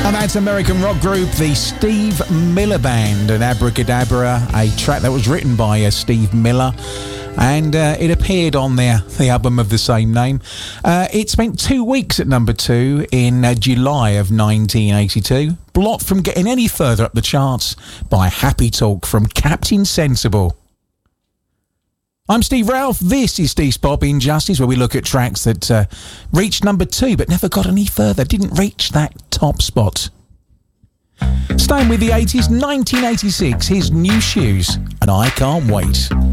And that's American rock group, the Steve Miller Band, and Abracadabra, a track that was written by Steve Miller, and it appeared on the album of the same name. It spent 2 weeks at number 2 in July of 1982, blocked from getting any further up the charts by Happy Talk from Captain Sensible. I'm Steve Ralph. This is Steve's Pop Injustice, where we look at tracks that reached number 2 but never got any further, didn't reach that top spot. Staying with the 80s, 1986, here's New Shoes, and I Can't Wait.